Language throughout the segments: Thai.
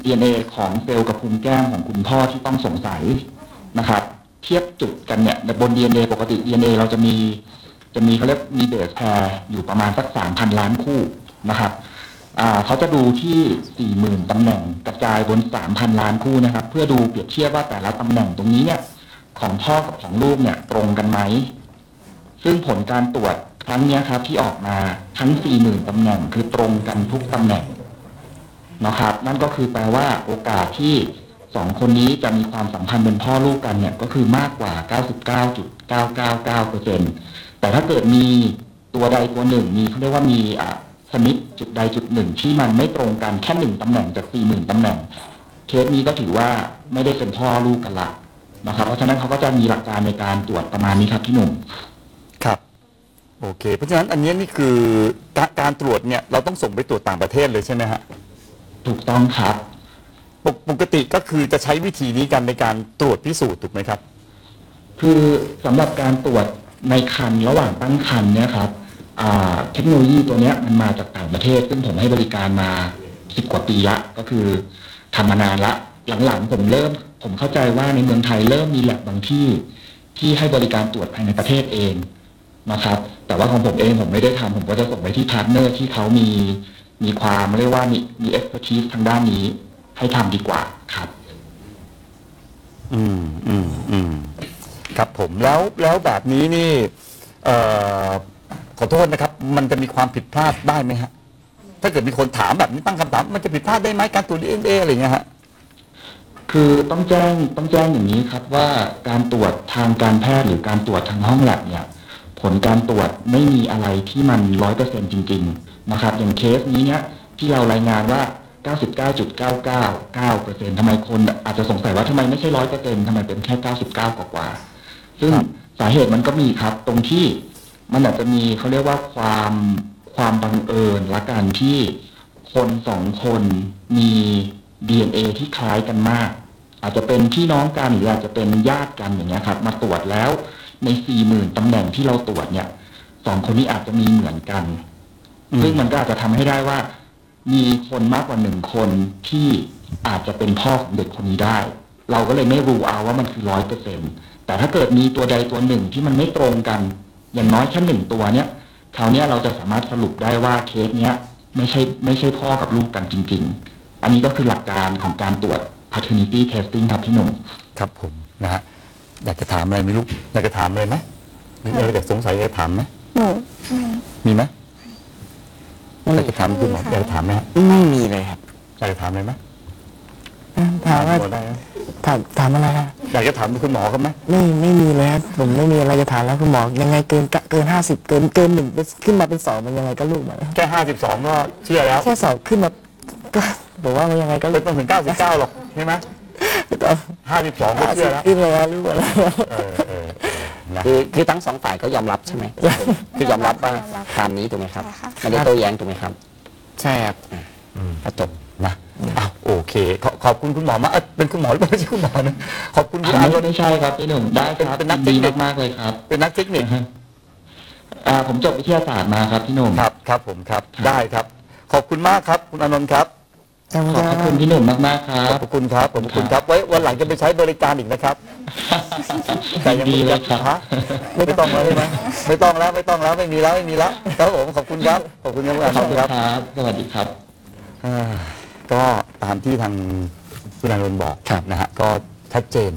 DNA ของเซลล์กับภูมิแก้มของคุณพ่อที่ต้องสงสัยนะครับเทียบจุดกันเนี่ยบน DNA ปกติ DNA เราจะมีเขาเรียกมีเบสแพร์อยู่ประมาณสัก 3,000 ล้านคู่นะครับเขาจะดูที่ 40,000 ตำแหน่งกระจายบน 3,000 ล้านคู่นะครับเพื่อดูเปรียบเทียบว่าแต่ละตำแหน่งตรงนี้เนี่ยของพ่อกับของลูกเนี่ยตรงกันไหมซึ่งผลการตรวจครั้งนี้ครับที่ออกมาทั้ง 40,000 ตำแหน่งคือตรงกันทุกตำแหน่งนะครับนั่นก็คือแปลว่าโอกาสที่2คนนี้จะมีความสัมพันธ์เป็นพ่อลูกกันเนี่ยก็คือมากกว่า 99.999% แต่ถ้าเกิดมีตัวใดตัวหนึ่งมีเขาเรียกว่ามีสมิธจุดใดจุดหนึ่งที่มันไม่ตรงกันแค่1 ตำแหน่งจาก 40,000 ตำแหน่งเคสนี้ก็ถือว่าไม่ได้เป็นพ่อลูกกันละนะครับเพราะฉะนั้นเขาก็จะมีหลักการในการตรวจประมาณนี้ครับพี่หนุ่มครับโอเคเพราะฉะนั้นอันนี้นี่คือการตรวจเนี่ยเราต้องส่งไปตรวจต่างประเทศเลยใช่ไหมฮะถูกต้องครับปกติก็คือจะใช้วิธีนี้กันในการตรวจพิสูจน์ถูกไหมครับคือสำหรับการตรวจในครรภ์ระหว่างตั้งครรภ์เนี่ยครับเทคโนโลยีตัวนี้มันมาจากต่างประเทศซึ่งผมให้บริการมา10 กว่าปีละก็คือทำมานานละหลังๆผมเข้าใจว่าในเมืองไทยเริ่มมีแลบบางที่ให้บริการตรวจภายในประเทศเองนะครับแต่ว่าของผมเองผมไม่ได้ทำผมก็จะส่งไปที่พาร์ทเนอร์ที่เขามีความเรียกว่ามี expertise ทางด้านนี้ให้ทำดีกว่าครับครับผมแล้วแบบนี้นี่ขอโทษนะครับมันจะมีความผิดพลาดได้ไหมฮะถ้าเกิดมีคนถามแบบนี้ตั้งคำถามมันจะผิดพลาดได้ไหมการตรวจ DNA อะไรเงี้ยฮะคือต้องแจ้งอย่างนี้ครับว่าการตรวจทางการแพทย์หรือการตรวจทางห้องแลบเนี่ยผลการตรวจไม่มีอะไรที่มัน 100% จริงๆนะครับอย่างเคสนี้เนี่ยที่เรารายงานว่า 99.999% ทำไมคนอาจจะสงสัยว่าทำไมไม่ใช่ 100% ทำไมเป็นแค่99กว่าซึ่งสาเหตุมันก็มีครับตรงที่มันอาจจะมีเขาเรียกว่าความบังเอิญละกันที่คน2 คนมี DNA ที่คล้ายกันมากอาจจะเป็นพี่น้องกันหรืออาจจะเป็นญาติกันอย่างเงี้ยครับมาตรวจแล้วใน 40,000 ตำแหน่งที่เราตรวจเนี่ย2 คนนี้อาจจะมีเหมือนกันซึ่งมันก็อาจจะทำให้ได้ว่ามีคนมากกว่า1 คนที่อาจจะเป็นพ่อของเด็กคนนี้ได้เราก็เลยไม่รู้เอาว่ามันคือ 100% แต่ถ้าเกิดมีตัวใดตัวหนึ่งที่มันไม่ตรงกันอย่างน้อยแค่1 ตัวเนี้ยคราวนี้เราจะสามารถสรุปได้ว่าเคสเนี้ยไม่ใช่พ่อกับลูกกันจริงๆอันนี้ก็คือหลักการของการตรวจ paternity testing ครับพี่หนุ่มครับผมนะฮะอยากจะถามอะไรไหมลูกอยากจะถามอะไรไหมหรืออยากสงสัยอยากจะถามไหมมีไหมอยากจะถามคุณหมออยากจะถามไหมฮะไม่มีเลยครับอยากจะถามอะไรไหมถามว่าถามอะไรครับอยากจะถามคุณหมอเขาไหมไม่มีเลยครับผมไม่มีอะไรจะถามแล้วคุณหมอยังไงเกิน50เกิน1ขึ้นมาเป็น2มันยังไงก็ลูกมาแค่52ก็เชื่อแล้วแค่2ขึ้นมาก็บอกว่ามันยังไงก็ไม่ต้องถึง99หรอกใช่ไหม52ก็เชื่อแล้วขึ้นมาลูกอะไรคือทั้ง2 ฝ่ายก็ยอมรับใช่ไหมคือยอมรับว่าตามนี้ถูกไหมครับไม่ได้โต้แย้งถูกไหมครับใช่ครับก็จบนะโอเคขอบคุณคุณหมอมากเป็นคุณหมอหรือไม่ใช่คุณหมอนะขอบคุณคุณอานนท์ไม่ใช่ครับพี่หนุ่มได้ครับเป็นนักดีมากๆเลยครับเป็นนักเทคนิคผมจบวิทยาศาสตร์มาครับพี่หนุ่มครับผมครับได้ครับขอบคุณมากครับคุณอานนท์ครับขอบคุณพี่หนุ่มมากๆครับขอบคุณครับไว้วันหลังจะไปใช้บริการอีกนะครับแต่ยังดีเลยครับไม่ต้องแล้วใช่ไหมไม่ต้องแล้วไม่มีแล้วครับผมขอบคุณครับขอบคุณครับขอบคุณครับสวัสดีครับก็ตามที่ทางคุณอานนท์บอกนะฮะก็ชัดเจน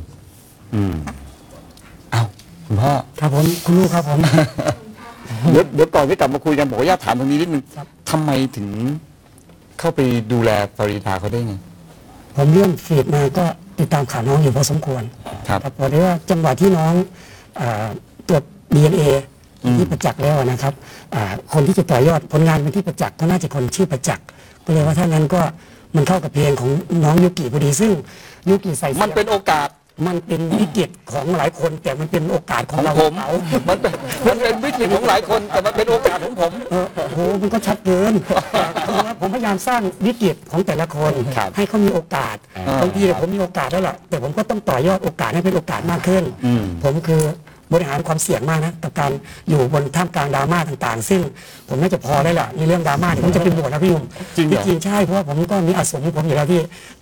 คุณพ่อครับผมคุณลูกครับผมเดี๋ยวก่อนที่กลับมาคุยกันผมอยากถามตรงนี้นิดนึงทำไมถึงเข้าไปดูแลฟาริดาเขาได้ไงผมเลื่อนฟีดมาก็ติดตามข่าวน้องอยู่พอสมควรครับพอได้ว่าจังหวะที่น้องตรวจ DNA ที่ประจักษ์แล้วนะครับคนที่จะต่อยอดผลงานเป็นที่ประจักษ์ก็น่าจะคนชื่อประจักษ์ก็เลยว่าถ้างั้นก็มันเข้ากับเพลงของน้องยุกิพอดีซึ่งยุกิใส่มันเป็นโอกาสมันเป็นวิกฤตของหลายคนแต่มันเป็นโอกาสของผมมันเป็นวิกฤตของหลายคนแต่มันเป็นโอกาสของผมโอ้โหมันก็ชัดเกินผมพยายามสร้างวิกฤตของแต่ละคนให้เขามีโอกาสบางทีผมมีโอกาสแล้วล่ะแต่ผมก็ต้องต่อยอดโอกาสให้เป็นโอกาสมากขึ้นผมคือบริหารความเสี่ยงมากนะกับการอยู่บนท่ามกลางดราม่าต่างๆซึ่งผมน่าจะพอได้แหละในเรื่องดราม่าผมจะเป็นบวกนะพี่ยุ่มจริงใช่เพราะว่าผมก็มีอาสมผมอยู่แล้วที่